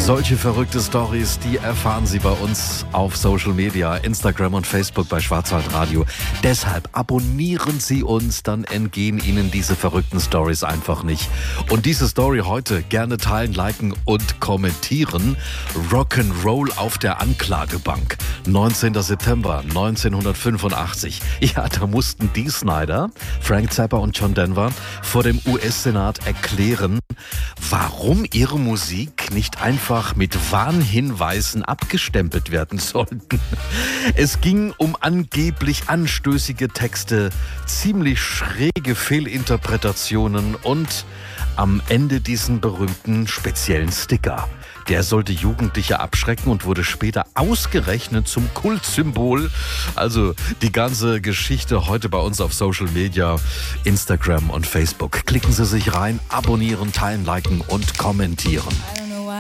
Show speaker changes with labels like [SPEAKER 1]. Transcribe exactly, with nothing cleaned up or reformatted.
[SPEAKER 1] Solche verrückte Stories, die erfahren Sie bei uns auf Social Media, Instagram und Facebook bei Schwarzwaldradio. Deshalb abonnieren Sie uns, dann entgehen Ihnen diese verrückten Stories einfach nicht. Und diese Story heute gerne teilen, liken und kommentieren. Rock'n'Roll auf der Anklagebank. neunzehnter September neunzehnhundertfünfundachtzig. Ja, da mussten Dee Snider, Frank Zappa und John Denver vor dem U S-Senat erklären, warum ihre Musik nicht einfach mit Warnhinweisen abgestempelt werden sollten. Es ging um angeblich anstößige Texte, ziemlich schräge Fehlinterpretationen und am Ende diesen berühmten speziellen Sticker. Der sollte Jugendliche abschrecken und wurde später ausgerechnet zum Kultsymbol. Also die ganze Geschichte heute bei uns auf Social Media, Instagram und Facebook. Klicken Sie sich rein, abonnieren, teilen, liken und kommentieren.